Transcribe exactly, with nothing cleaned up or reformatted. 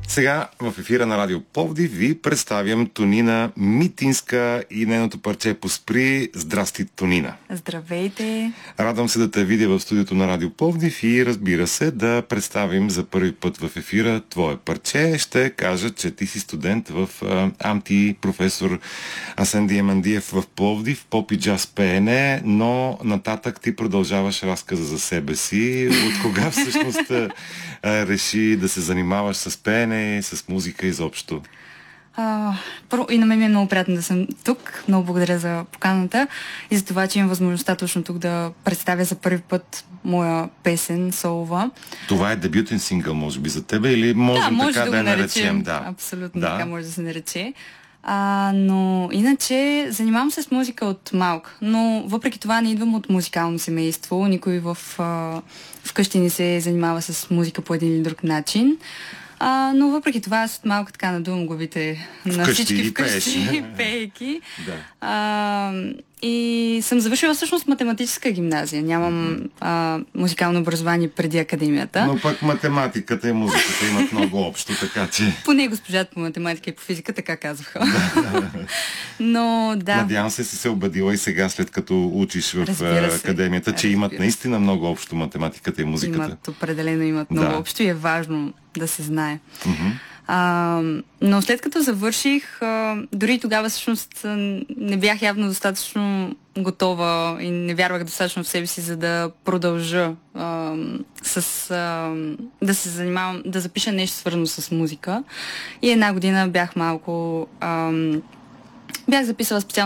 Сега в ефира на Радио Пловдив ви представям Тонина Митинска и нейното парче "Поспри". Здрасти, Тонина! Здравейте! Радвам се да те видя в студиото на Радио Пловдив и, разбира се, да представим за първи път в ефира твое парче. Ще кажа, че ти си студент в Амти професор Асен Диамандиев в Пловдив, поп и джаз пеене, но нататък ти продължаваш разказа за себе си. От кога всъщност реши да се занимаваш с пеене, с музика изобщо? А, първо, и на мен ми е много приятно да съм тук. Много благодаря за поканата и за това, че имам възможността точно тук да представя за първи път моя песен солова. Това е дебютен сингъл, може би, за тебе, или можем да, може така да, да я наречем. наречем? Да, абсолютно да. така може да се нарече. А, но иначе занимавам се с музика от малък, но въпреки това не идвам от музикално семейство. Никой в а, вкъщи не се занимава с музика по един или друг начин. А, но въпреки това аз от малко така надувам главите на вкъщи всички вкъщи, пеейки. Да. А, и съм завършила всъщност математическа гимназия. Нямам mm-hmm. а, музикално образование преди академията. Но пък математиката и музиката имат много общо, така че... Поне госпожата по математика и по физика така казваха. Но да. Надявам се си се убедила и сега, след като учиш в академията, че имат наистина много общо математиката и музиката. Имат, определено имат много да. общо и е важно да се знае. Mm-hmm. А, но след като завърших, а, дори тогава всъщност не бях явно достатъчно готова и не вярвах достатъчно в себе си, за да продължа а, с а, да се занимавам, да запиша нещо свързано с музика. И една година бях малко а, бях записала специално